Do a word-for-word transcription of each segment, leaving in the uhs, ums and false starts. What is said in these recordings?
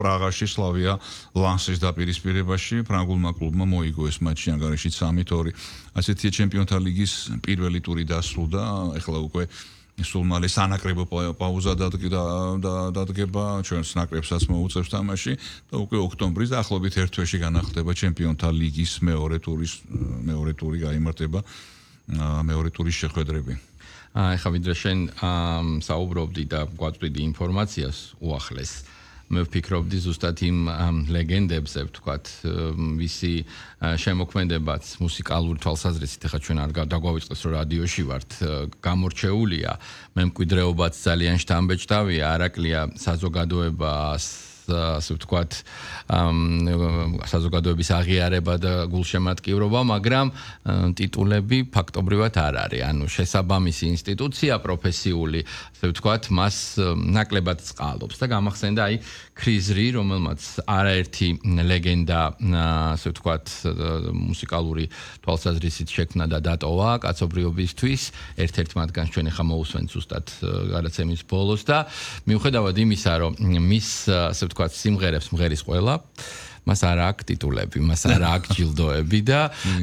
პრაღაში სლავია ლანსის დაპირისპირებაში ფრანგულმა კლუბმა მოიგო ეს მატჩი ანგარიში სამი ორი. ასეთია ჩემპიონთა ლიგის პირველი ტური დასრულდა, ეხლა უკვე სულ მალე სანაკრებო პაუზა დადგება, ჩვენს ნაკრებსაც მოუწევს თამაში და უკვე ოქტომბრის დაახლოებით ერთ თვეში განახლდება ჩემპიონთა ლიგის მეორე ტურის მეორე ტური გაიმართება მეორე ტურის შეხვედრები. ეხლა ვიდრე შენ საუბრობდი და გვაწვდიდი ინფორმაციას უახლეს მე ვფიქრობდი ზუსტად იმ ლეგენდებზე ვთქვათ ვისი შემოქმედებაც მუსიკალური თვალსაზრისით ეხლა ჩვენ არ დაგვავიწყდეს რომ რადიოში ვართ გამორჩეულია მე მკვიდრეობაც ძალიან შთამბეჭდავია არაკლია საზოგადოებას ასე ვთქვათ საზოგადოების აღიარება და გულშემატკივრობა, მაგრამ ტიტულები ფაქტობრივად არ არის. ანუ შესაბამისი ინსტიტუცია პროფესიული, ასე ვთქვათ, მას ნაკლებად წყალობს და გამახსენდა აი ქრის რი, რომელმაც არაერთი ლეგენდა, ასე ვთქვათ, მუსიკალური თვალსაზრისით შექმნა და დატოვა კაცობრიობისთვის. ერთ-ერთ მათგანს ჩვენ ახლა მოусვენთ ზუსტად გადაცემის ბოლოს და მიუხედავად იმისა, რომ მის ასე ვთქვათ, სიმღერებს მღერის ყველა მას არ აქვს ტიტულები, მას არ აქვს ჯილდოები და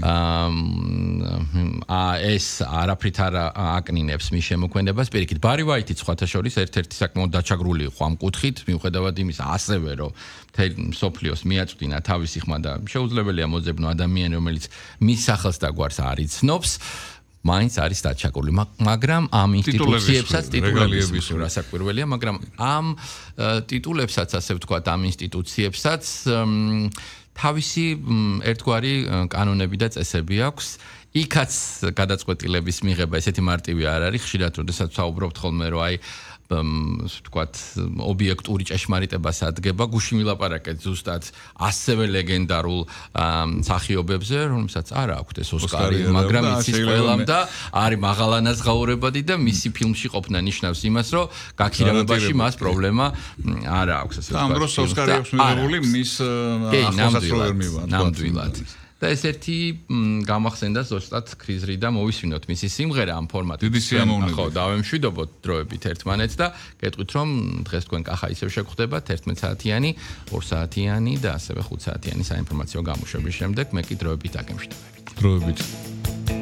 ეს არაფრით არ აკნინებს მის შემოქმედებას. პირიქით, ბარი ვაიტი სხვათა შორის ერთ-ერთი საკმაოდ დაჩაგრული იყო ამ კუთხით, მიუხედავად იმისა, ასევე რომ მთელი მსოფლიოს მიაწვდინა თავისი ხმა და შეუძლებელია მოძებნო ადამიანი, რომელიც მის სახელს და გვარს არ იცნობს. მაინც არის დაჩაგრული, მაგრამ ამ ინსტიტუციებსაც ტიტულებების რასაკვირველია, მაგრამ ამ ტიტულებსაც ასე ვთქვათ, ამ ინსტიტუციებსაც თავისი ერთგვარი კანონები და წესები აქვს. იქაც გადაწყვეტილების მიღება ესეთი მარტივი არ არის, ხშირად როდესაც საუბრობთ ხოლმე, რომ აი ვთქვათ, ობიექტური ჭეშმარიტებას ადგება, გუშინ ვილაპარაკეთ ზუსტად ასევე ლეგენდარულ მსახიობებზე, რომელსაც არ აქვს ეს ოსკარი, მაგრამ იცის ყველამ და არის მაღალანაზღაურებადი და მისი φιλმში ყოფნა ნიშნავს იმას, რომ გაქირავებაში მას პრობლემა არ აქვს, ასე ვთქვათ. ამ დროს ოსკარი აქვს მიღებული მის ახლოსაც რო ვერ მივა. ნამდვილად. და ეს ერთი გამახსენდა ზუსტად ქრის რი და მოვისმინოთ მისი სიმღერა ამ ფორმატით. დიდი სიამოვნებით. ხო, დავემშვიდობოთ დროებით ერთმანეთს და გეტყვით რომ დღეს თქვენ კახა ისევ შეგხვდებათ ერთმეტ საათიანი, ორ საათიანი და ასევე ხუთ საათიანი საინფორმაციო გამოშვების შემდეგ მე კი დროებით აგემშვიდობებით. დროებით.